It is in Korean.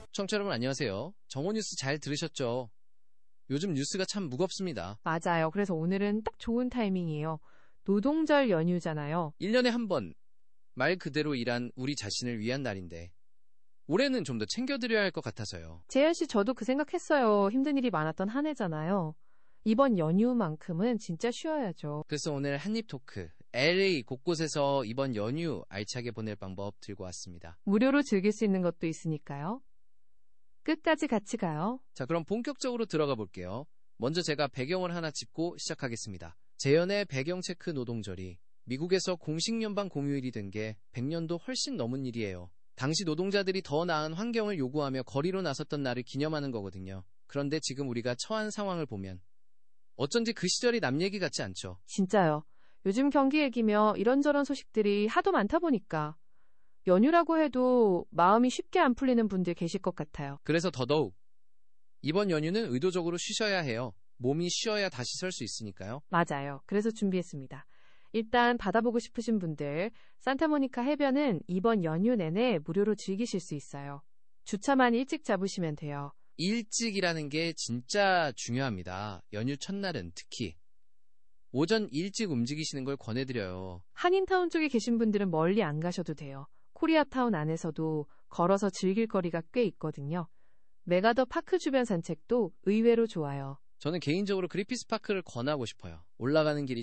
청취자 여러분 안녕하세요. 정오뉴스 잘 들으셨죠? 요즘 뉴스가 참 무겁습니다. 맞아요. 그래서 오늘은 딱 좋은 타이밍이에요. 노동절 연휴잖아요. 1년에 한 번, 말 그대로 일한 우리 자신을 위한 날인데 올해는 좀 더 챙겨드려야 할 것 같아서요. 재현 씨, 저도 그 생각했어요. 힘든 일이 많았던 한 해잖아요. 이번 연휴만큼은 진짜 쉬어야죠. 그래서 오늘 한입 토크, LA 곳곳에서 이번 연휴 알차게 보낼 방법 들고 왔습니다. 무료로 즐길 수 있는 것도 있으니까요. 끝까지 같이 가요. 자, 그럼 본격적으로 들어가 볼게요. 먼저 제가 배경을 하나 짚고 시작하겠습니다. 재연의 배경 체크 노동절이 미국에서 공식 연방 공휴일이 된 게 100년도 훨씬 넘은 일이에요. 당시 노동자들이 더 나은 환경을 요구하며 거리로 나섰던 날을 기념하는 거거든요. 그런데 지금 우리가 처한 상황을 보면 어쩐지 그 시절이 남 얘기 같지 않죠. 진짜요. 요즘 경기 얘기며 이런저런 소식들이 하도 많다 보니까 연휴라고 해도 마음이 쉽게 안 풀리는 분들 계실 것 같아요. 그래서 더더욱 이번 연휴는 의도적으로 쉬셔야 해요. 몸이 쉬어야 다시 설 수 있으니까요. 맞아요. 그래서 준비했습니다. 일단 받아보고 싶으신 분들, 산타모니카 해변은 이번 연휴 내내 무료로 즐기실 수 있어요. 주차만 일찍 잡으시면 돼요. 일찍이라는 게 진짜 중요합니다. 연휴 첫날은 특히 오전 일찍 움직이시는 걸 권해드려요. 한인타운 쪽에 계신 분들은 멀리 안 가셔도 돼요. 코리아타운 안에서도 걸어서 즐길 거리가 꽤 있거든요. 메가더 파크 주변 산책도 의외로 좋아요. 저는 개인적으로 그리피스 파크를 권하고 싶어요. 올라가는 길이